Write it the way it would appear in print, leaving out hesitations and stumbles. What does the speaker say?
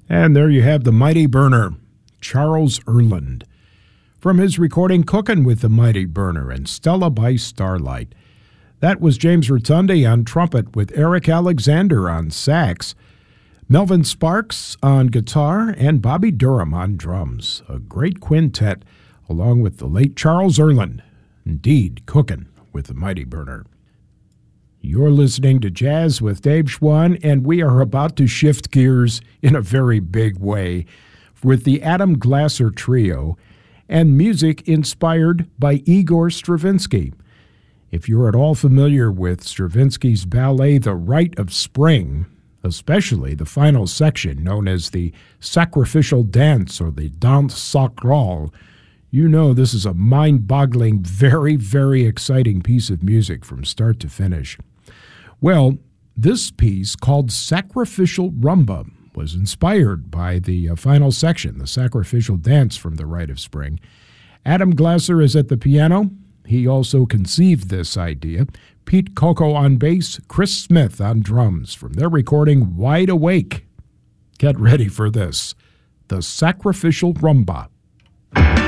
And there you have the Mighty Burner, Charles Earland, from his recording Cookin' with the Mighty Burner and Stella by Starlight. That was James Rotundi on trumpet with Eric Alexander on sax, Melvin Sparks on guitar, and Bobby Durham on drums. A great quintet, along with the late Charles Earland. Indeed, Cookin' with the Mighty Burner. You're listening to Jazz with Dave Schwann, and we are about to shift gears in a very big way with the Adam Glasser Trio and music inspired by Igor Stravinsky. If you're at all familiar with Stravinsky's ballet The Rite of Spring, especially the final section known as the Sacrificial Dance or the Danse Sacrale, you know this is a mind-boggling, very, very exciting piece of music from start to finish. Well, this piece, called Sacrificial Rumba, was inspired by the final section, the Sacrificial Dance from The Rite of Spring. Adam Glasser is at the piano. He also conceived this idea. Pete Coco on bass, Chris Smith on drums from their recording Wide Awake. Get ready for this, the Sacrificial Rumba.